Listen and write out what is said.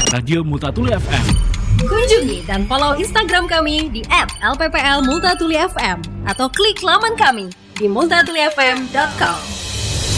Radio Multatuli FM. Kunjungi dan follow Instagram kami di @lpplmultatulifm atau klik laman kami di multatulifm.com.